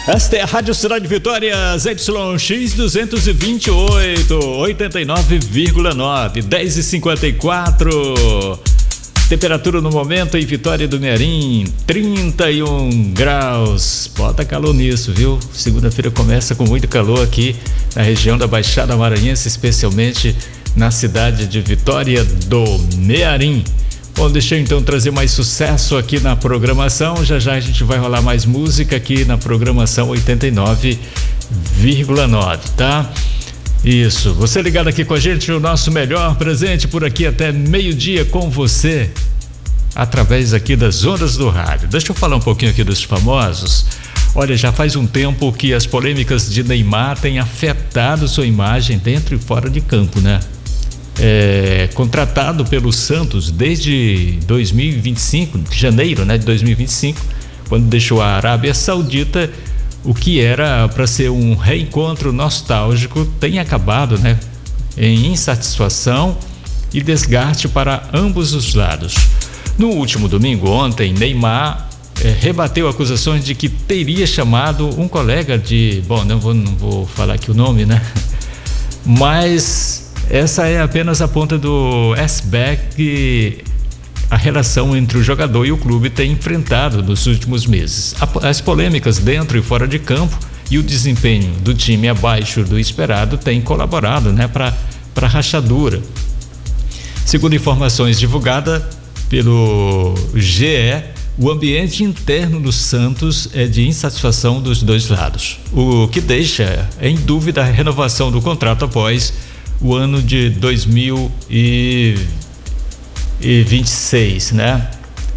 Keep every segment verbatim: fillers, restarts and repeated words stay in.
Esta é a Rádio Cidade Vitória, Z Y X duzentos e vinte e oito, oitenta e nove vírgula nove, dez e cinquenta e quatro. Temperatura no momento em Vitória do Mearim, trinta e um graus. Bota calor nisso, viu? Segunda-feira começa com muito calor aqui na região da Baixada Maranhense, especialmente na cidade de Vitória do Mearim. Bom, deixa eu então trazer mais sucesso aqui na programação. Já já a gente vai rolar mais música aqui na programação oitenta e nove vírgula nove, tá? Isso, você ligado aqui com a gente, o nosso melhor presente por aqui até meio-dia com você, através aqui das ondas do rádio. Deixa eu falar um pouquinho aqui dos famosos. Olha, já faz um tempo que as polêmicas de Neymar têm afetado sua imagem dentro e fora de campo, né? É, contratado pelo Santos desde dois mil e vinte e cinco, janeiro, né, de dois mil e vinte e cinco, quando deixou a Arábia Saudita, o que era para ser um reencontro nostálgico tem acabado, né, em insatisfação e desgaste para ambos os lados. No último domingo, ontem, Neymar é, rebateu acusações de que teria chamado um colega de, bom, não vou, não vou falar aqui o nome, né, mas essa é apenas a ponta do iceberg que a relação entre o jogador e o clube tem enfrentado nos últimos meses. As polêmicas dentro e fora de campo e o desempenho do time abaixo do esperado têm colaborado, né, para para a rachadura. Segundo informações divulgadas pelo G E, o ambiente interno do Santos é de insatisfação dos dois lados, o que deixa em dúvida a renovação do contrato após o ano de dois mil e vinte e seis, né?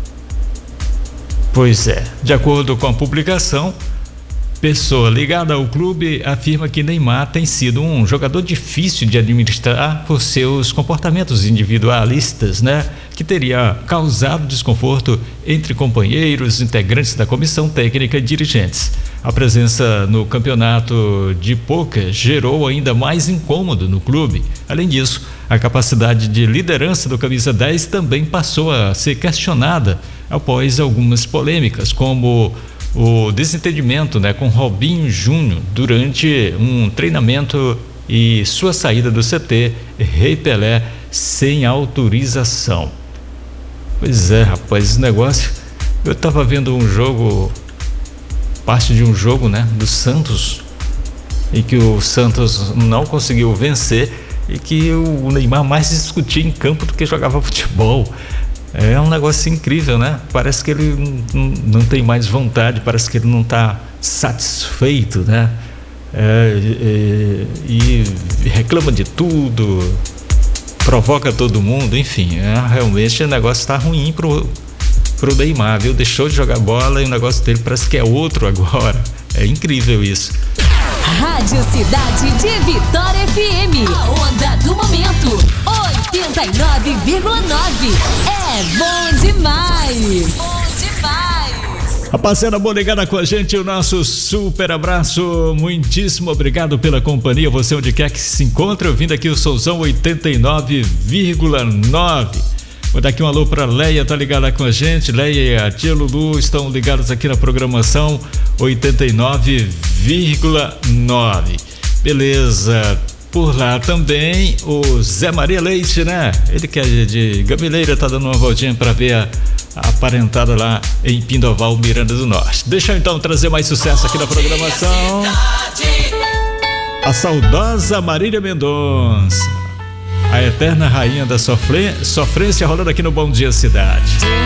Pois é, de acordo com a publicação, pessoa ligada ao clube afirma que Neymar tem sido um jogador difícil de administrar por seus comportamentos individualistas, né? Que teria causado desconforto entre companheiros, integrantes da comissão técnica e dirigentes. A presença no campeonato de pôquer gerou ainda mais incômodo no clube. Além disso, a capacidade de liderança do camisa dez também passou a ser questionada após algumas polêmicas, como o desentendimento, né, com Robinho Júnior durante um treinamento e sua saída do C T Rei Pelé sem autorização. Pois é, rapaz, esse negócio, eu tava vendo um jogo, parte de um jogo, né, do Santos, e que o Santos não conseguiu vencer e que o Neymar mais discutia em campo do que jogava futebol. É um negócio incrível, né? Parece que ele não, não tem mais vontade, parece que ele não está satisfeito, né? É, é, e reclama de tudo, provoca todo mundo, enfim, é, realmente o negócio está ruim pro, pro Neymar, viu? Deixou de jogar bola e o negócio dele parece que é outro agora. É incrível isso. Rádio Cidade de Vitória F M, a onda do momento, oitenta e nove vírgula nove. É bom demais. Bom demais. Rapaziada, boa ligada com a gente, o nosso super abraço, muitíssimo obrigado pela companhia, você onde quer que se encontre, ouvindo aqui o Souzão oitenta e nove vírgula nove. Vou dar aqui um alô pra Leia, tá ligada com a gente. Leia e a tia Lulu estão ligados aqui na programação oitenta e nove vírgula nove. Beleza. Por lá também o Zé Maria Leite, né? Ele que é de Gamileira, tá dando uma voltinha pra ver a, a parentada lá em Pindoval, Miranda do Norte. Deixa eu então trazer mais sucesso aqui na programação. A saudosa Marília Mendonça, a eterna rainha da sofrência, rolando aqui no Bom Dia Cidade.